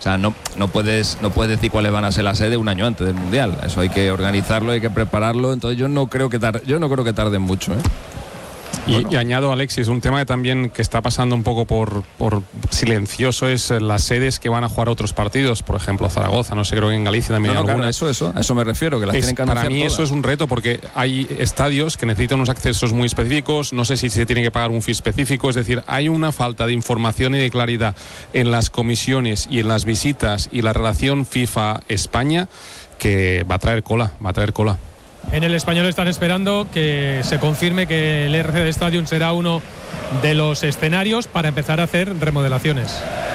sea, no puedes decir cuáles van a ser las sedes un año antes del Mundial. Eso hay que organizarlo, hay que prepararlo. Entonces yo no creo que tarden mucho, ¿eh? Y añado, Alexis, un tema que está pasando un poco por silencioso es las sedes que van a jugar otros partidos, por ejemplo Zaragoza, no sé, creo que en Galicia también hay alguna. A eso me refiero, que las tienen que anunciar para mí todas. Eso es un reto porque hay estadios que necesitan unos accesos muy específicos, no sé si se tiene que pagar un fee específico, es decir, hay una falta de información y de claridad en las comisiones y en las visitas y la relación FIFA-España que va a traer cola. En el Español están esperando que se confirme que el RCD Stadium será uno de los escenarios para empezar a hacer remodelaciones.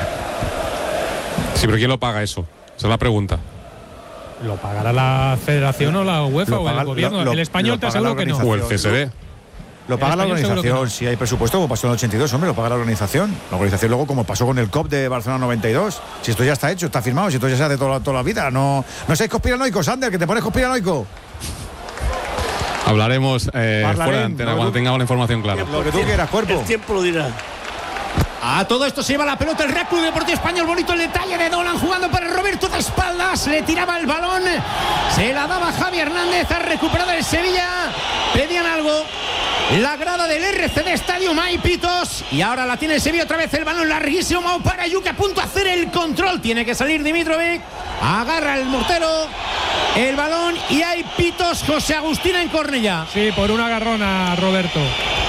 Sí, pero ¿quién lo paga eso? Esa es la pregunta. ¿Lo pagará la Federación o la UEFA o el gobierno? El Español te aseguro que no. O el CSD. Lo paga la organización, si hay presupuesto, como pasó en el 82, hombre, lo paga la organización. La organización luego, como pasó con el COP de Barcelona 92. Si esto ya está hecho, está firmado, si esto ya se hace toda la vida. No seáis conspiranoicos, Ander, que te pones conspiranoico. Hablaremos fuera de antena cuando tengamos la información clara. Lo que tú quieras, cuerpo. El tiempo lo dirá. A todo esto se lleva la pelota el Real Club Deportivo Español. Bonito el detalle de Dolan jugando para Roberto de espaldas. Le tiraba el balón. Se la daba Javi Hernández. Ha recuperado el Sevilla. Pedían algo. La grada del RCD Stadium, hay pitos. Y ahora la tiene el Sevilla otra vez. El balón larguísimo. Mau para Yuki a punto de hacer el control. Tiene que salir Dimitrovic. Agarra el mortero. El balón y hay pitos. José Agustín en Cornellá. Sí, por un agarrón a Roberto.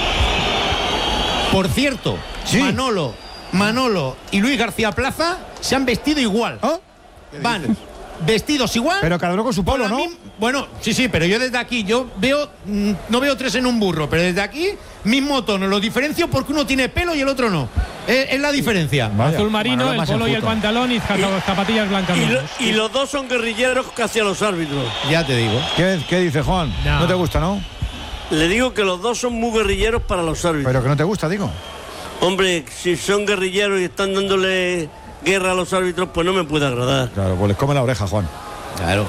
Por cierto, sí. Manolo y Luis García Plaza se han vestido igual. ¿Oh? Van vestidos igual. Pero cada uno con su polo, ¿no? Bueno, sí, pero yo desde aquí, no veo tres en un burro, pero desde aquí, mismo tono. Lo diferencio porque uno tiene pelo y el otro no. Es la diferencia. Vaya. Azul marino, el polo y el pantalón y zapatillas blancas. Y los dos son guerrilleros casi a los árbitros. Ya te digo. ¿Qué dice Juan? No te gusta, ¿no? Le digo que los dos son muy guerrilleros para los árbitros. Pero que no te gusta, digo. Hombre, si son guerrilleros y están dándole guerra a los árbitros, pues no me puede agradar. Claro, pues les come la oreja, Juan. Claro.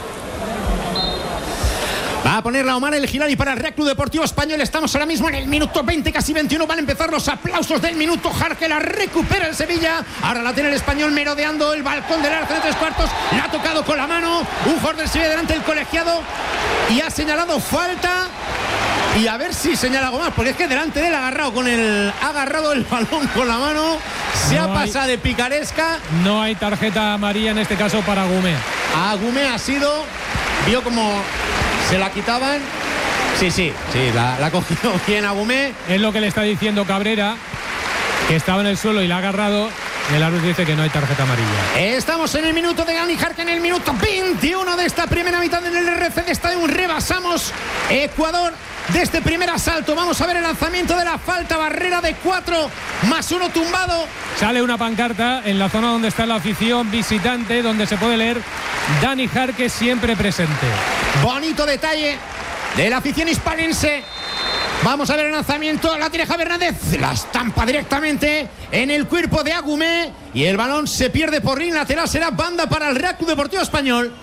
Va a poner la Omar el Gilani para el Real Club Deportivo Español. Estamos ahora mismo en el minuto 20, casi 21. Van a empezar los aplausos del minuto. Jarque la recupera el Sevilla. Ahora la tiene el Español merodeando el balcón del arco de 3/4. La ha tocado con la mano. Un jugador del Sevilla delante del colegiado. Y ha señalado falta. Y a ver si señala algo más, porque es que delante de él ha agarrado el balón con la mano. Se ha pasado de picaresca. No hay tarjeta amarilla en este caso para Agumé. Agumé ha sido. Vio como se la quitaban. Sí, la ha cogido bien Agumé. Es lo que le está diciendo Cabrera, que estaba en el suelo y la ha agarrado. El árbitro dice que no hay tarjeta amarilla. Estamos en el minuto de Gani Jarque, en el minuto 21 de esta primera mitad en el RCD Stadium. Rebasamos Ecuador de este primer asalto. Vamos a ver el lanzamiento de la falta. Barrera de 4 más 1 tumbado. Sale una pancarta en la zona donde está la afición visitante, donde se puede leer Dani Jarque siempre presente. Bonito detalle de la afición hispalense. Vamos a ver el lanzamiento, la tiene Javi Hernández, la estampa directamente en el cuerpo de Agumé y el balón se pierde por línea lateral, será banda para el Real Club Deportivo Español.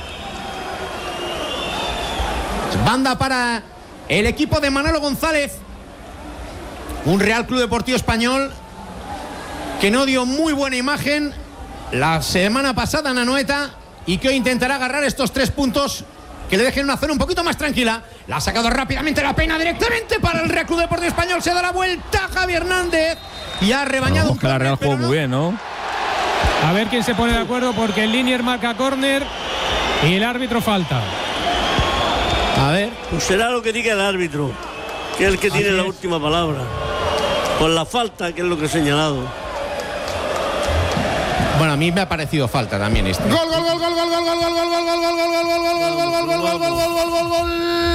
Banda para el equipo de Manolo González. Un Real Club Deportivo Español que no dio muy buena imagen la semana pasada en Anoeta y que hoy intentará agarrar estos 3 puntos que le dejen una zona un poquito más tranquila. La ha sacado rápidamente la pena directamente para el Real Club Deportivo Español. Se da la vuelta Javi Hernández y ha rebañado un que la Real jugó muy bien, ¿no? A ver quién se pone de acuerdo, porque el Linier marca córner y el árbitro falta. A ver. Pues será lo que diga el árbitro, que es el que tiene la última palabra. Por la falta, que es lo que he señalado. Bueno, a mí me ha parecido falta también esto. Gol, gol, gol, gol, gol, gol, gol, gol, gol, gol, gol, gol, gol, gol, gol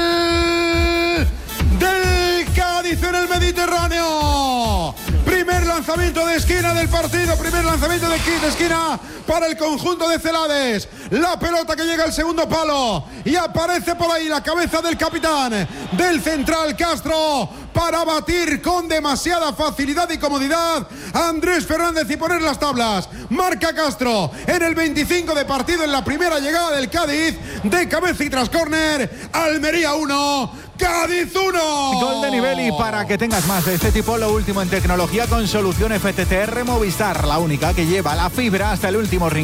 del Cádiz en el Mediterráneo. Primer lanzamiento de esquina del partido, primer lanzamiento de esquina para el conjunto de Celades. La pelota que llega al segundo palo y aparece por ahí la cabeza del capitán del central Castro para batir con demasiada facilidad y comodidad a Andrés Fernández y poner las tablas. Marca Castro en el 25 de partido en la primera llegada del Cádiz de cabeza y tras córner. Almería 1, Cádiz 1. Gol de nivel, y para que tengas más de este tipo, lo último en tecnología con solución FTTR Movistar, la única que lleva la fibra hasta el último rincón.